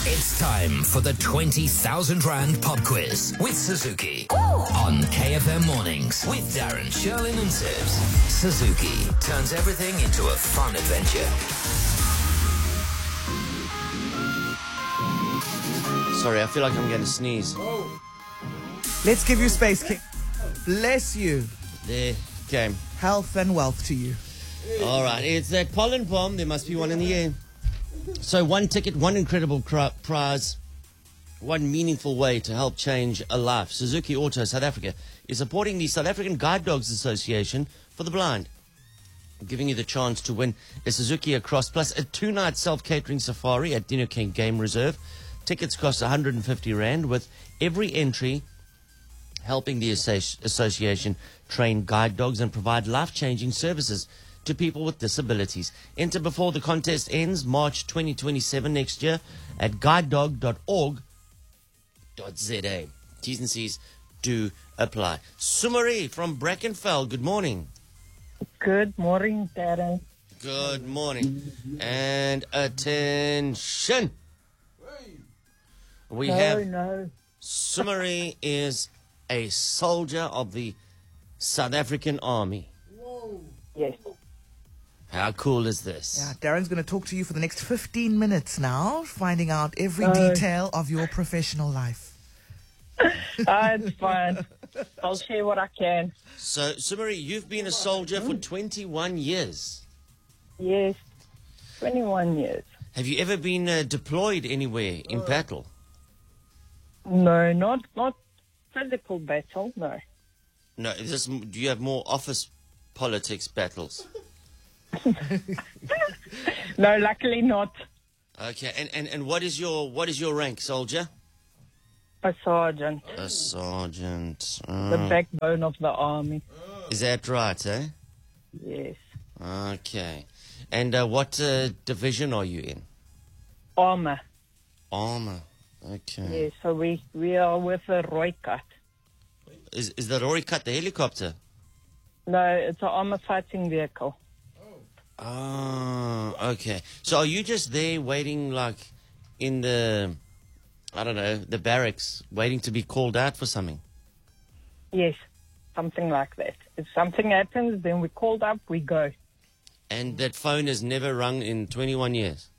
It's time for the 20,000 Rand pop quiz with Suzuki on KFM Mornings with Darren, Sherlyn and Tibbs. Suzuki turns everything into a fun adventure. Sorry, I feel like I'm going to sneeze. Let's give you space, King. Bless you. There, okay. Health and wealth to you. All right, it's that pollen bomb. There must be one in the air. So one ticket, one incredible prize, one meaningful way to help change a life. Suzuki Auto South Africa is supporting the South African Guide Dogs Association for the Blind, giving you the chance to win a Suzuki Across plus a 2-night self-catering safari at Dino King Game Reserve. Tickets cost 150 Rand, with every entry helping the association train guide dogs and provide life-changing services to people with disabilities. Enter before the contest ends, March 2027 next year, at guidedog.org.za. T's and C's do apply. Sumari from Brackenfell, good morning. Good morning, Darren. Good morning. And attention. We have Sumari is a soldier of the South African Army. Yes. How cool is this? Yeah, Darren's going to talk to you for the next 15 minutes now, finding out every detail of your professional life. It's fine. I'll share what I can. So, Sumari, you've been a soldier for 21 years. Yes, 21 years. Have you ever been deployed anywhere in battle? No, not physical battle, no. No, do you have more office politics battles? No, luckily not. Okay, and what is your rank, soldier? A sergeant. A sergeant. The backbone of the army. Is that right, eh? Yes. Okay. And what division are you in? Armor. Armor. Okay. Yes, so we are with a Rooikat. Is the Rooikat the helicopter? No, it's an armor fighting vehicle. Oh, okay. So are you just there waiting, like, in the, I don't know, the barracks, waiting to be called out for something? Yes, something like that. If something happens, then we called up, we go. And that phone has never rung in 21 years?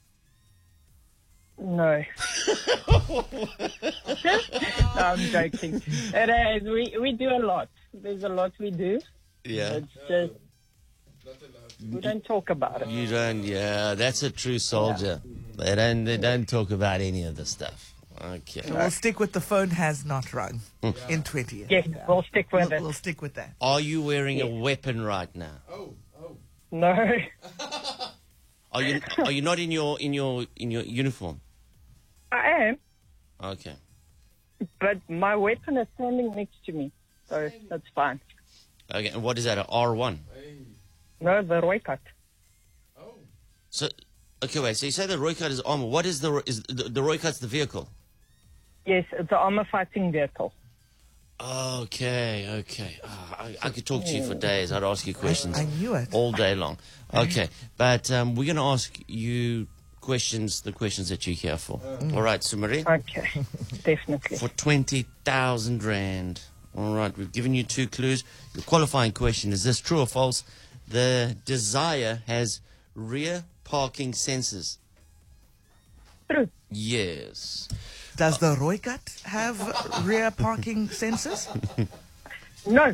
No. No, I'm joking. It is. We do a lot. There's a lot we do. Yeah. It's just, we don't talk about it. You don't, yeah, that's a true soldier. Yeah. They don't talk about any of the stuff. Okay. So we'll stick with the phone has not rung in 20 years. Yes, we'll stick with it. We'll stick with that. Are you wearing a weapon right now? No. Are you not in your uniform? I am, Okay. but my weapon is standing next to me, so that's fine. Okay, and what is that, a R1? No, the Rooikat. So, okay, wait, so you say the Rooikat is armor. What is the Rooikat's the vehicle? Yes, it's an armor fighting vehicle. Okay. I could talk to you for days. I'd ask you questions. I knew it. All day long. Okay, but we're going to ask you the questions that you're here for. All right, Sumari? Okay, definitely. For 20,000 Rand. All right, we've given you 2 clues. Your qualifying question is this: true or false? The Desire has rear parking sensors. True. Yes. Does the Rooikat have rear parking sensors? No,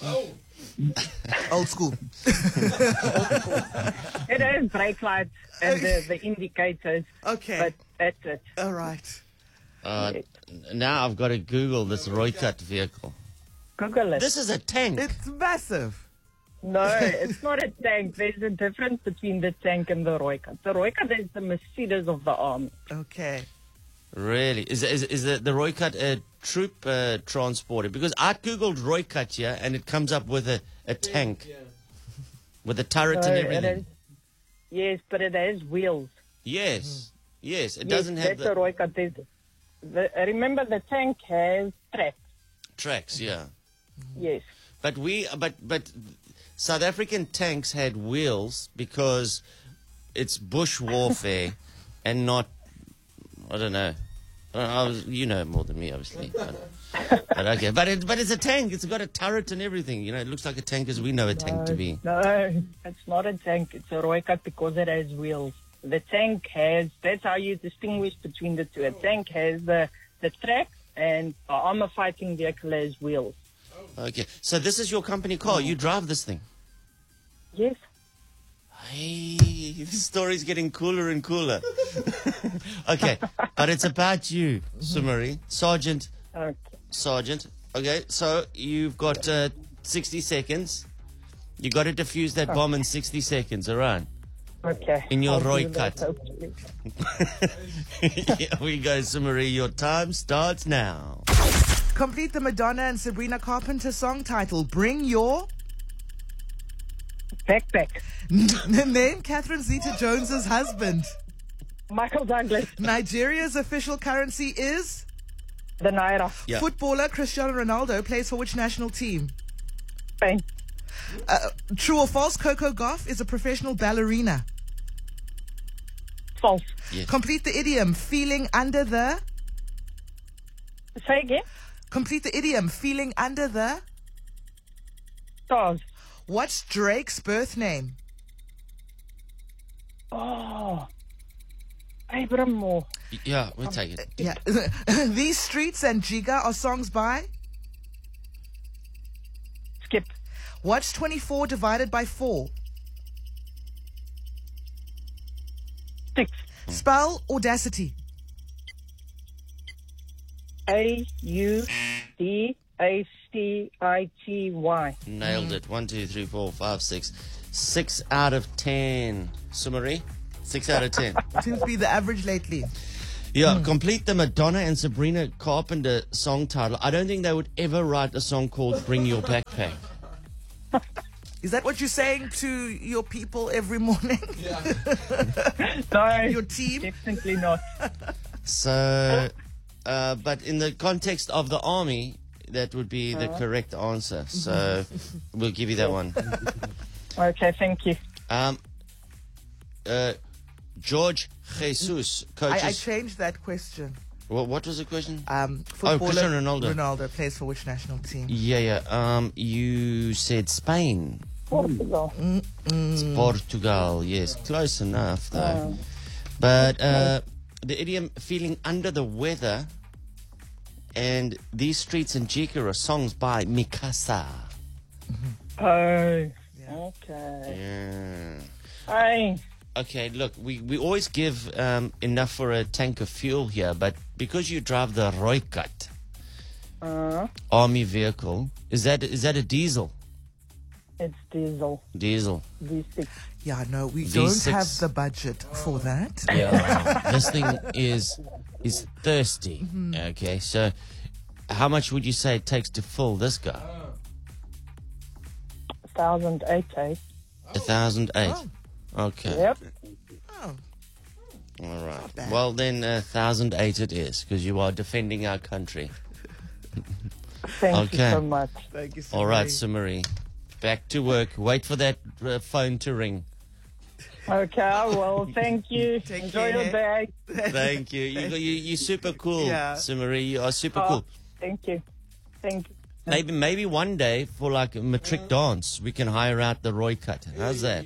Old school. it is brake lights and the indicators. Okay. But that's it. All right. Now I've got to Google this Rooikat vehicle. Google it. This is a tank. It's massive. No, it's not a tank. There's a difference between the tank and the Rooikat. The Rooikat is the Mercedes of the army. Okay. Really? Is the Rooikat a troop transporter? Because I Googled Rooikat here and it comes up with a tank. With a turret and everything. Yes, but it has wheels. Yes. It doesn't have that's a Rooikat. Remember, the tank has tracks, yeah. Yes. But South African tanks had wheels because it's bush warfare and not I don't know. You know more than me, obviously. But okay. But it's a tank. It's got a turret and everything. It looks like a tank as we know a tank to be. No, it's not a tank. It's a Rooikat because it has wheels. The tank has, that's how you distinguish between the two. A tank has the track and the armor fighting vehicle has wheels. Okay. So this is your company car. You drive this thing. Yes. Hey, this story's getting cooler and cooler. Okay. But it's about you, Sumari. Sergeant. Okay. Sergeant. Okay. So you've got 60 seconds. You got to defuse that bomb in 60 seconds, all right? Okay. In your I'll do Rooikat. that, hopefully. Here we go, Sumari. Your time starts now. Complete the Madonna and Sabrina Carpenter song title, Bring Your... Backpack. Name Catherine Zeta-Jones's husband. Michael Douglas. Nigeria's official currency is... The Naira. Yeah. Footballer Cristiano Ronaldo plays for which national team? Spain. True or false, Coco Gauff is a professional ballerina. False. Yes. Complete the idiom, feeling under the... Say again. Complete the idiom, feeling under the... Stars. What's Drake's birth name? Oh. Abraham Moore. Yeah, we'll take it. Yeah. These Streets and Jiga are songs by... Skip. What's 24 divided by 4? 6. Spell Audacity. Audacity. Nailed it. 1, 2, 3, 4, 5, 6. 6 out of 10. Sumari? 6 out of 10. Seems to be the average lately. Yeah, complete the Madonna and Sabrina Carpenter song title. I don't think they would ever write a song called Bring Your Backpack. Is that what you're saying to your people every morning? No. Your team? Definitely not. So, but in the context of the army, that would be the correct answer. So, we'll give you that one. Okay, thank you. George Jesus coaches. I changed that question. What was the question? Footballer Cristiano Ronaldo. Ronaldo plays for which national team? Yeah. You said Spain. Portugal. It's Portugal, yes. Close enough, though. But the idiom feeling under the weather and These Streets in Jika are songs by Mikasa. Oh. Yeah. Okay. Yeah. Hey. Okay, look, we always give enough for a tank of fuel here, but because you drive the Rooikat army vehicle, is that a diesel? It's diesel. Diesel. V6. Yeah, no, we V6. don't have the budget for that. Yeah. This thing is thirsty. Okay, so how much would you say it takes to fill this guy? 1008. 1,008. Okay. Yep. Oh, All right. bad. Well, then 1,008 it is, because you are defending our country. Thank you Okay. so much. thank you so All right, much. Sumari. Back to work. Wait for that phone to ring. Okay, well, thank you. Take Enjoy care. your day. Thank you. You're super cool, Yeah. Sumari. You are super cool. Thank you. Thank you. Maybe one day for like a matric dance, we can hire out the Rooikat. How's that?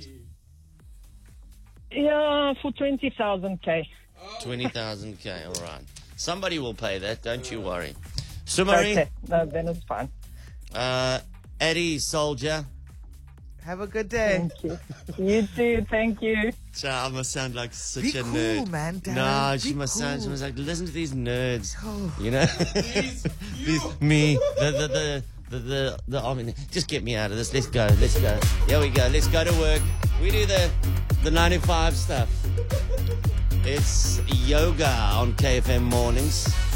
Yeah, for 20,000 K. 20,000 All right. Somebody will pay that. Don't you worry. Sumari, Okay, no, then it's fine. Eddie, soldier. Have a good day. Thank you. You too. Thank you. I must sound like such Be a cool, nerd. man, Darren. No, Be she must sound. She cool. must like listen to these nerds. Oh. You know, me, the army. Just get me out of this. Let's go. Here we go. Let's go to work. We do the 9 to 5 stuff. It's yoga on KFM mornings.